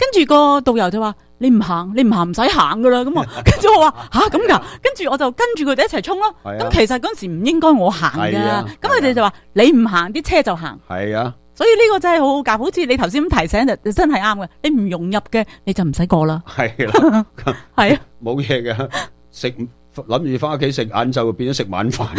住個導遊就話：你唔行唔使行噶啦。咁跟住我話吓咁噶，跟住我就跟住佢哋一齊衝咯。咁其實嗰陣時唔應該我行噶，咁佢哋就話你唔行，啲車就行。係啊。所以呢個真係好好教，好似你頭先咁提醒就真係啱嘅。你唔融入嘅，你就唔使過啦。係啦，係啊，冇嘢嘅，諗住翻屋企食晏晝，就變咗食晚飯。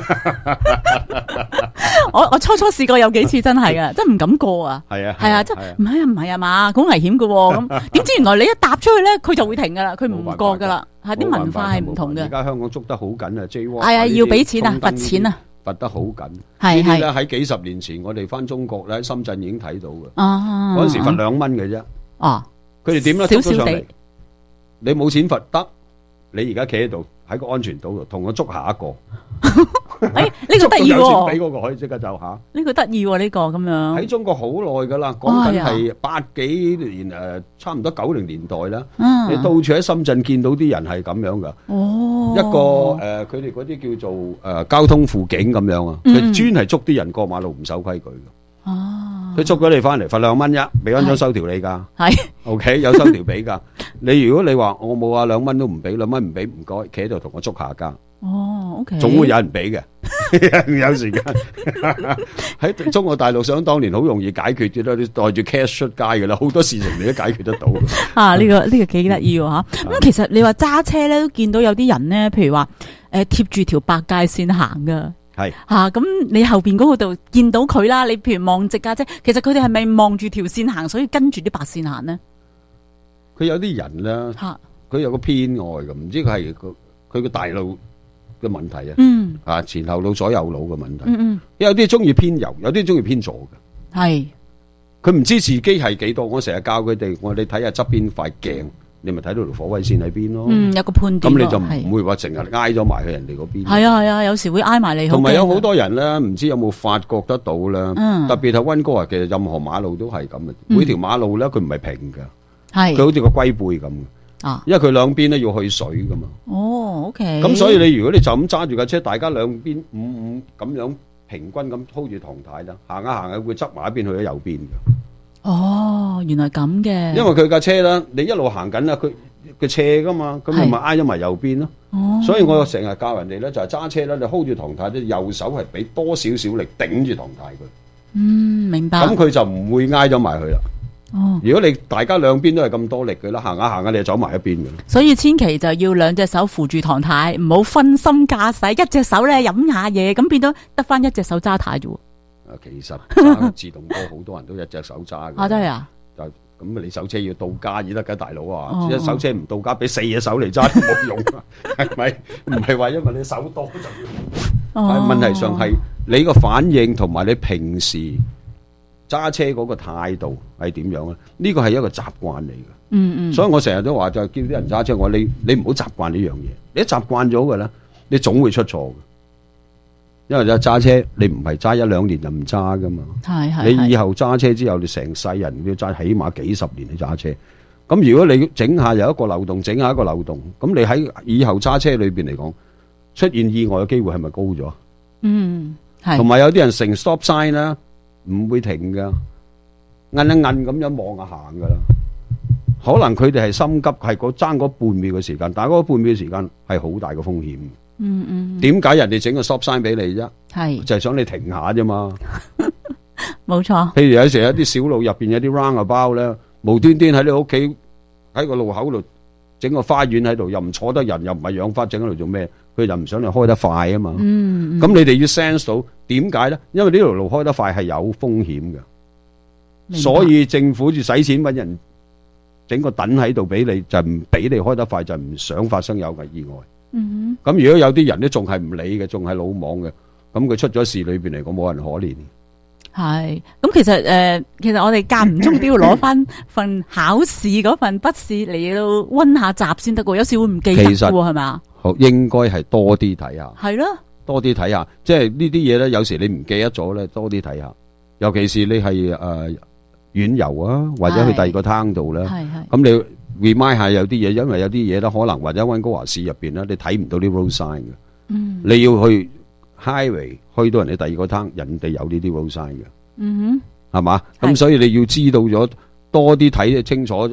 我初初試過有幾次真係噶，真唔敢過啊。係啊，係啊，即係唔係啊嘛，好危險噶。咁點知原來你一踏出去咧，佢就會停噶啦，佢唔過噶啦。係啲文化係唔同嘅。而家香港捉得好緊啊 ，J 係啊，要俾錢啊，罰錢啊。罰得好緊，呢啲咧喺幾十年前，我哋翻中國咧，喺深圳已經睇到嘅。嗰陣時罰2蚊嘅啫。佢哋點咧？捉咗上嚟，你冇錢罰得，你而家企喺度喺個安全島度，同我捉下一個。呢個得意喎！有錢俾嗰個可以即刻走下。呢個得意喎，呢個咁樣。喺中國好耐噶啦，講緊係80幾年差唔多90年代啦。你到處喺深圳見到啲人係咁樣噶。一個佢哋嗰啲叫做交通輔警咁樣啊，佢專係捉啲人過馬路唔守規矩噶。佢捉咗你翻嚟罰2蚊啫，俾翻張收條你噶。係 OK 有收條俾噶。你如果你話我冇啊，2蚊都唔俾，2蚊唔俾唔該，企喺度同我捉下家。OK， 總會有人俾嘅。有時間喺中國大陸想當年好容易解決嘅啦，你袋住 cash 出街噶啦，好多事情你都解決得到。呢個幾得意喎吓。咁其實你話揸車咧，都見到有啲人咧，譬如話貼住條白界線行噶。係咁你後邊嗰個度見到佢啦，你譬如望直架車，其實佢哋係咪望住條線行，所以跟住啲白線行呢？佢有啲人咧，佢有個偏愛嘅，唔知佢係佢個大腦嘅問題啊。前後腦左右腦嘅問題。有啲中意偏右，有啲中意偏左嘅。係佢唔知自己係幾多，我成日教佢哋，我哋睇下側邊塊鏡。你咪睇到條火位線喺邊咯，有個判斷。咁你就唔會話成日挨咗埋去人哋嗰邊。係啊，有時會挨埋你。同埋有好多人咧，唔知有冇發覺得到咧？特別係溫哥華，其實任何馬路都係咁嘅。每條馬路咧，佢唔係平嘅，佢好似個龜背咁。因為佢兩邊咧要去水噶嘛。OK。咁所以你如果你就咁揸住架車，大家兩邊5咁樣平均咁 hold 住唐太啦，行下會側埋一邊去咗右邊嘅。原來咁嘅。因為佢架車啦，你一路行緊啦，佢斜噶嘛，咁你咪挨咗埋右邊咯。所以我成日教人哋咧，就係揸車咧，你 hold 住唐太，啲右手係俾多少少力頂住唐太佢。明白。咁佢就唔會挨咗埋去啦。如果你大家兩邊都係咁多力嘅啦，行下你就走埋一邊嘅。所以千祈就要兩隻手扶住唐太，唔好分心駕駛，一隻手咧飲下嘢，咁變咗得翻一隻手揸太啫。其實揸自動波好多人都一隻手揸嘅。真係啊！就咁你手車要到家而得嘅，大佬啊！一手車唔到家，俾4隻手嚟揸都冇用啊，係咪？唔係話因為你手多就要。但係問題上係你個反應同埋你平時揸車嗰個態度係點樣咧？呢個係一個習慣嚟嘅。所以我成日都話就叫啲人揸車，我話你唔好習慣呢樣嘢。你一習慣咗嘅咧，你總會出錯嘅。因為你揸車，你唔係揸1-2年就唔揸噶嘛。你以後揸車之後，你成世人要揸起碼幾十年去揸車。咁如果你整下有一個漏洞，整下一個漏洞，咁你喺以後揸車裏邊嚟講，出現意外嘅機會係咪高咗？同埋有啲人成 stop sign 啦，唔會停噶，摁一摁咁樣望下行噶啦。可能佢哋係心急，係爭嗰半秒嘅時間，但係嗰半秒嘅時間係好大嘅風險。點解人哋整個 stop sign 俾你啫？就係想你停下啫嘛。冇錯。譬如有時有啲小路入邊有啲 roundabout 咧，無端端喺你屋企喺個路口度整個花園喺度，又唔坐得人，又唔係養花，整喺度做咩？佢就唔想你開得快啊嘛。咁你哋要 sense 到點解咧？因為呢條路開得快係有風險嘅，所以政府要使錢搵人整個等喺度俾你，就唔俾你開得快，就唔想發生有嘅意外。咁如果有啲人都仲係唔理嘅，仲係魯莽嘅，咁佢出咗事裏邊嚟講冇人可憐。係，咁其實我哋間唔中都要攞翻份考試嗰份筆試嚟到溫下習先得噶，有時會唔記得噶係咪啊？好，應該係多啲睇下。係咯，多啲睇下，即係呢啲嘢咧，有時你唔記得咗咧，多啲睇下。尤其是你係遠遊啊，或者去第二個灘度咧，咁你。remind 下有啲嘢，因為有啲嘢咧可能或者溫哥華市入邊咧，你睇唔到啲 road sign 嘅。你要去 highway 去到人哋第二個灘，人哋有呢啲 road sign 嘅。係嘛？咁所以你要知道咗多啲睇清楚。